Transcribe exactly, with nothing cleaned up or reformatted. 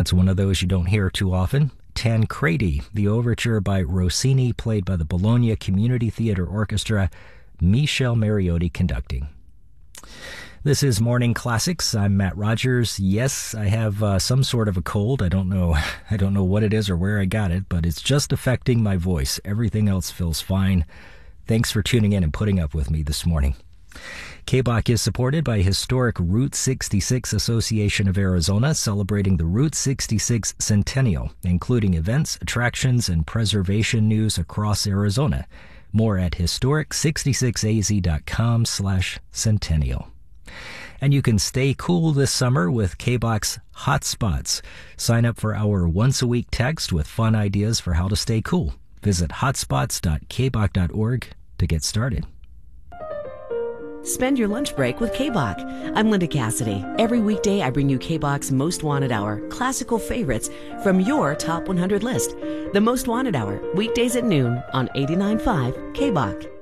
That's one of those you don't hear too often. Tancredi, the overture by Rossini, played by the Bologna Community Theatre Orchestra, Michel Mariotti conducting. This is Morning Classics. I'm Matt Rogers. Yes, I have uh, some sort of a cold. I don't know. I don't know what it is or where I got it, but it's just affecting my voice. Everything else feels fine. Thanks for tuning in and putting up with me this morning. K B O C is supported by historic Route sixty-six Association of Arizona, celebrating the Route sixty-six Centennial, including events, attractions, and preservation news across Arizona. More at historic sixty-six a z dot com slash centennial. And you can stay cool this summer with K B O C's Hotspots. Sign up for our once-a-week text with fun ideas for how to stay cool. Visit hotspots dot k b o c dot org to get started. Spend your lunch break with K B O C. I'm Linda Cassidy. Every weekday, I bring you K B O C's Most Wanted Hour, classical favorites from your top one hundred list. The Most Wanted Hour, weekdays at noon on eighty-nine point five K B O C.